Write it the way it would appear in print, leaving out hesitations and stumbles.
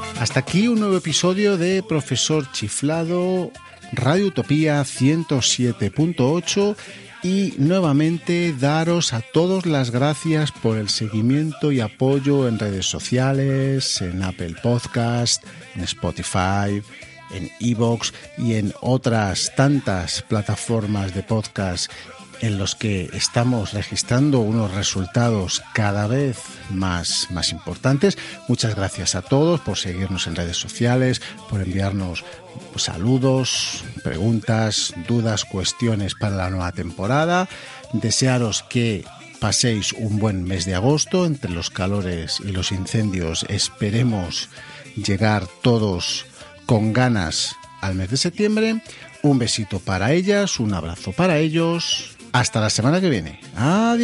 Hasta aquí un nuevo episodio de Profesor Chiflado, Radio Utopía 107.8, y nuevamente daros a todos las gracias por el seguimiento y apoyo en redes sociales, en Apple Podcast, en Spotify, en iVoox y en otras tantas plataformas de podcast en los que estamos registrando unos resultados cada vez más importantes. Muchas gracias a todos por seguirnos en redes sociales, por enviarnos saludos, preguntas, dudas, cuestiones para la nueva temporada. Desearos que paséis un buen mes de agosto. Entre los calores y los incendios esperemos llegar todos con ganas al mes de septiembre. Un besito para ellas, un abrazo para ellos. Hasta la semana que viene. Adiós.